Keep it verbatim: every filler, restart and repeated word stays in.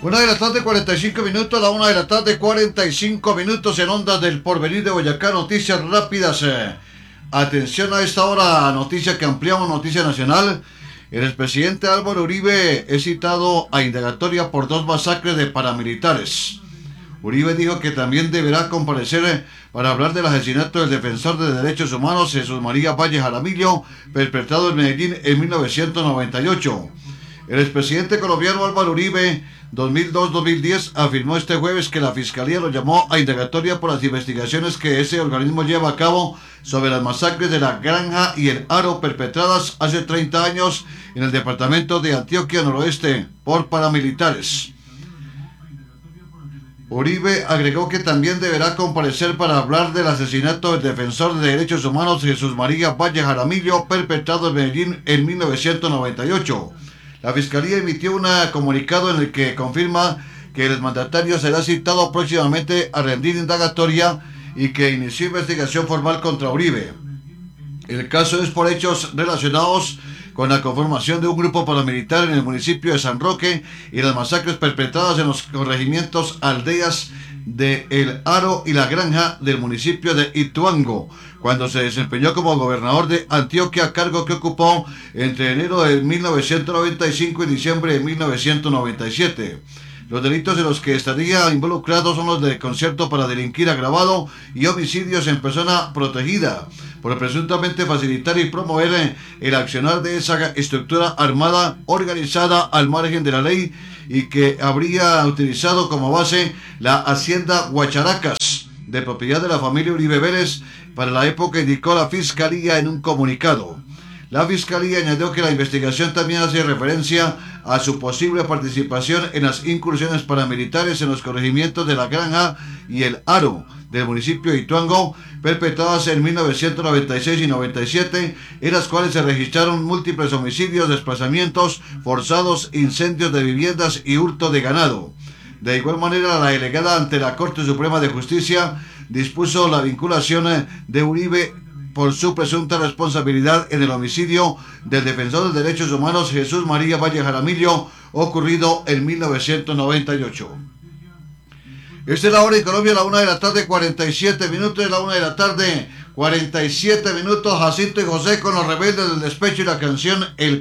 Una de la tarde, cuarenta y cinco minutos, la una de la tarde, cuarenta y cinco minutos en Ondas del Porvenir de Boyacá, noticias rápidas. Eh, atención a esta hora, noticia que ampliamos, noticia nacional. El expresidente Álvaro Uribe es citado a indagatoria por dos masacres de paramilitares. Uribe dijo que también deberá comparecer para hablar del asesinato del defensor de derechos humanos Jesús María Valle Jaramillo, perpetrado en Medellín en mil novecientos noventa y ocho. El expresidente colombiano Álvaro Uribe, dos mil dos a dos mil diez, afirmó este jueves que la Fiscalía lo llamó a indagatoria por las investigaciones que ese organismo lleva a cabo sobre las masacres de La Granja y El Aro perpetradas hace treinta años en el departamento de Antioquia Noroeste por paramilitares. Uribe agregó que también deberá comparecer para hablar del asesinato del defensor de derechos humanos Jesús María Valle Jaramillo, perpetrado en Medellín en mil novecientos noventa y ocho. La Fiscalía emitió un comunicado en el que confirma que el mandatario será citado próximamente a rendir indagatoria y que inició investigación formal contra Uribe. El caso es por hechos relacionados con la conformación de un grupo paramilitar en el municipio de San Roque y las masacres perpetradas en los corregimientos aldeas de El Aro y La Granja del municipio de Ituango, cuando se desempeñó como gobernador de Antioquia, cargo que ocupó entre enero de mil novecientos noventa y cinco y diciembre de mil novecientos noventa y siete. Los delitos en los que estaría involucrado son los de concierto para delinquir agravado y homicidios en persona protegida, por presuntamente facilitar y promover el accionar de esa estructura armada organizada al margen de la ley y que habría utilizado como base la hacienda Guacharacas, de propiedad de la familia Uribe Vélez, para la época, indicó la Fiscalía en un comunicado. La Fiscalía añadió que la investigación también hace referencia a su posible participación en las incursiones paramilitares en los corregimientos de La Granja y El Aro del municipio de Ituango, perpetradas en mil novecientos noventa y seis y noventa y siete, en las cuales se registraron múltiples homicidios, desplazamientos forzados, incendios de viviendas y hurto de ganado. De igual manera, la delegada ante la Corte Suprema de Justicia dispuso la vinculación de Uribe por su presunta responsabilidad en el homicidio del defensor de derechos humanos Jesús María Valle Jaramillo, ocurrido en mil novecientos noventa y ocho. Esta es la hora en Colombia, la una de la tarde, cuarenta y siete minutos, la una de la tarde, cuarenta y siete minutos. Jacinto y José con Los Rebeldes del Despecho y la canción El